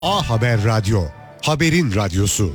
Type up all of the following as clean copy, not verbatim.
A Haber Radyo, haberin radyosu.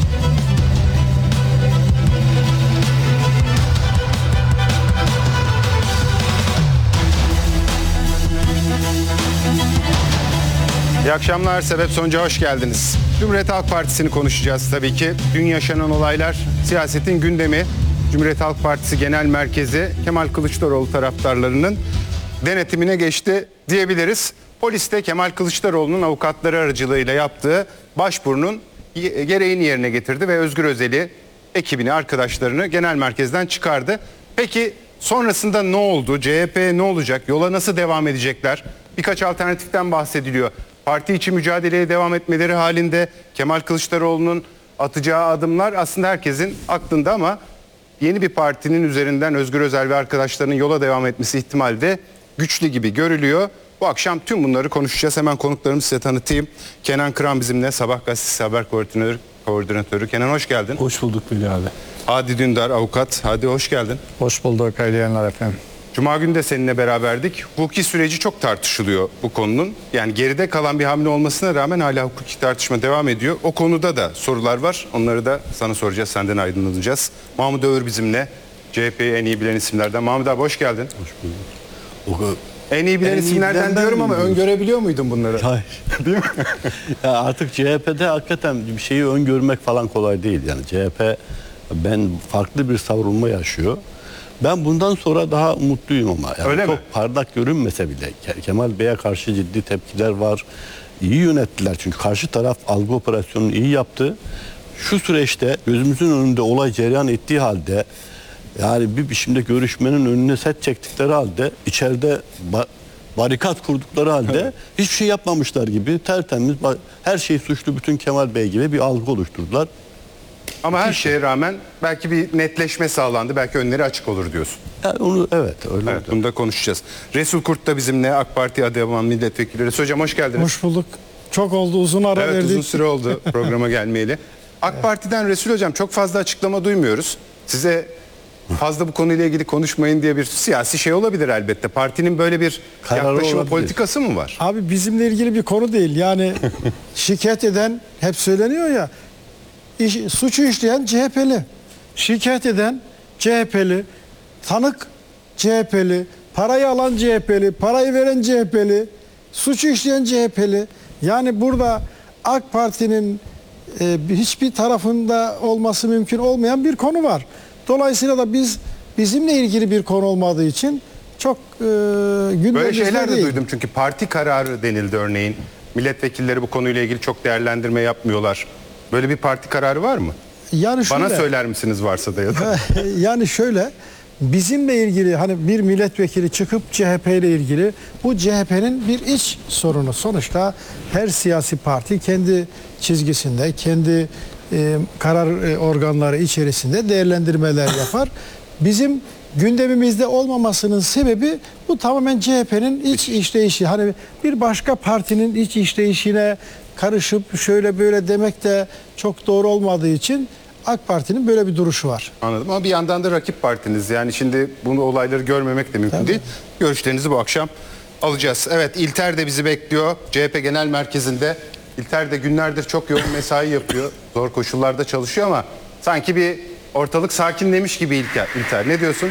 İyi akşamlar, Sebep Sonuca hoş geldiniz. Cumhuriyet Halk Partisi'ni konuşacağız tabii ki. Dün yaşanan olaylar siyasetin gündemi. Cumhuriyet Halk Partisi Genel Merkezi Kemal Kılıçdaroğlu taraftarlarının denetimine geçti diyebiliriz. Polis de Kemal Kılıçdaroğlu'nun avukatları aracılığıyla yaptığı başvurunun gereğini yerine getirdi ve Özgür Özel'i, ekibini, arkadaşlarını genel merkezden çıkardı. Peki sonrasında ne oldu? CHP ne olacak? Yola nasıl devam edecekler? Birkaç alternatiften bahsediliyor. Parti içi mücadeleye devam etmeleri halinde Kemal Kılıçdaroğlu'nun atacağı adımlar aslında herkesin aklında ama yeni bir partinin üzerinden Özgür Özel ve arkadaşlarının yola devam etmesi ihtimali de güçlü gibi görülüyor. Bu akşam tüm bunları konuşacağız. Hemen konuklarımı size tanıtayım. Kenan Kıran bizimle, Sabah Gazetesi Haber Koordinatörü. Kenan hoş geldin. Hoş bulduk Veli abi. Hadi Dündar avukat. Hadi hoş geldin. Hoş bulduk hayırlı efendim. Cuma günü de seninle beraberdik. Hukuki süreci çok tartışılıyor bu konunun. Yani geride kalan bir hamle olmasına rağmen hala hukuki tartışma devam ediyor. O konuda da sorular var. Onları da sana soracağız, senden aydınlanacağız. Mahmut Övür bizimle. CHP'yi en iyi bilen isimlerden. Mahmut abi hoş geldin. Hoş bulduk. En iyi bilen isimlerden diyorum ama öngörebiliyor muydun bunları? Hayır. Değil mi? Ya artık CHP'de hakikaten bir şeyi öngörmek falan kolay değil. Yani CHP farklı bir savrulma yaşıyor. Ben bundan sonra daha mutluyum ama. Yani öyle çok mi? parlak görünmese bile Kemal Bey'e karşı ciddi tepkiler var. İyi yönettiler çünkü karşı taraf algı operasyonunu iyi yaptı. Şu süreçte gözümüzün önünde olay cereyan ettiği halde yani bir biçimde görüşmenin önüne set çektikleri halde içeride barikat kurdukları halde hiçbir şey yapmamışlar gibi tertemiz her şey suçlu bütün Kemal Bey gibi bir algı oluşturdular. Ama her şeye rağmen belki bir netleşme sağlandı. Belki önleri açık olur diyorsun. Yani onu evet öyle. Evet, bunu da konuşacağız. Resul Kurt da bizimle, AK Parti Adıyaman Milletvekili. Resul Hocam hoş geldiniz. Hoş bulduk. Çok oldu, uzun ara Evet, verdik. uzun süre oldu programa gelmeyeli. AK Parti'den Resul Hocam çok fazla açıklama duymuyoruz. Size fazla bu konuyla ilgili konuşmayın diye bir siyasi şey olabilir elbette. Partinin böyle bir Kararı yaklaşımı, olabilir. politikası mı var? Abi bizimle ilgili bir konu değil. Yani şikayet eden hep söyleniyor ya. Suçu işleyen CHP'li. Şikayet eden CHP'li. Tanık CHP'li. Parayı alan CHP'li. Parayı veren CHP'li. Suçu işleyen CHP'li. Yani burada AK Parti'nin hiçbir tarafında olması mümkün olmayan bir konu var. Dolayısıyla da bizimle ilgili bir konu olmadığı için çok gündemimizde Böyle şeyler de değil. duydum çünkü parti kararı denildi örneğin. Milletvekilleri bu konuyla ilgili çok değerlendirme yapmıyorlar. Böyle bir parti kararı var mı? Yani şöyle, Bana söyler misiniz varsa da ya da? yani şöyle bizimle ilgili hani bir milletvekili çıkıp CHP ile ilgili bu CHP'nin bir iç sorunu. Sonuçta her siyasi parti kendi çizgisinde, kendi karar organları içerisinde değerlendirmeler yapar. Bizim gündemimizde olmamasının sebebi bu tamamen CHP'nin iç işleyişi. Hani bir başka partinin iç işleyişine karışıp şöyle böyle demek de çok doğru olmadığı için AK Parti'nin böyle bir duruşu var. Anladım ama bir yandan da rakip partiniz. Yani şimdi bunu olayları görmemek de mümkün değil. Görüşlerinizi bu akşam alacağız. Evet, İlter de bizi bekliyor. CHP Genel Merkezi'nde. İlter de günlerdir çok yoğun mesai yapıyor. Zor koşullarda çalışıyor ama sanki bir ortalık sakinlemiş gibi İlter. Ne diyorsun?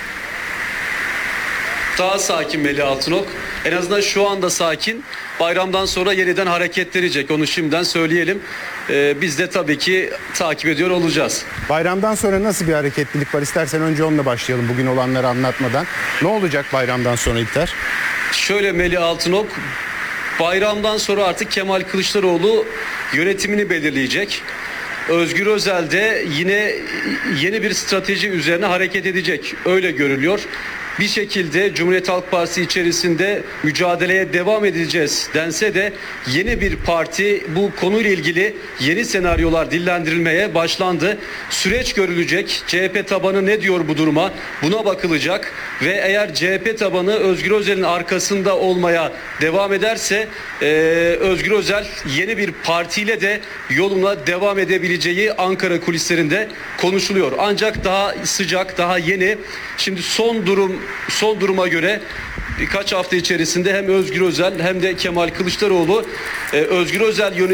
Daha sakin Melih Altınok. En azından şu anda sakin. Bayramdan sonra yeniden hareketlenecek. Onu şimdiden söyleyelim. Biz de tabii ki takip ediyor olacağız. Bayramdan sonra nasıl bir hareketlilik var? İstersen önce onunla başlayalım bugün olanları anlatmadan. Ne olacak bayramdan sonra İlter? Şöyle Melih Altınok, bayramdan sonra artık Kemal Kılıçdaroğlu yönetimini belirleyecek. Özgür Özel de yine yeni bir strateji üzerine hareket edecek. Öyle görülüyor. Bir şekilde Cumhuriyet Halk Partisi içerisinde mücadeleye devam edeceğiz dense de yeni bir parti bu konuyla ilgili yeni senaryolar dillendirilmeye başlandı. Süreç görülecek. CHP tabanı ne diyor bu duruma? Buna bakılacak ve eğer CHP tabanı Özgür Özel'in arkasında olmaya devam ederse Özgür Özel yeni bir partiyle de yoluna devam edebileceği Ankara kulislerinde konuşuluyor. Ancak daha sıcak, daha yeni. Şimdi son duruma göre birkaç hafta içerisinde hem Özgür Özel hem de Kemal Kılıçdaroğlu Özgür Özel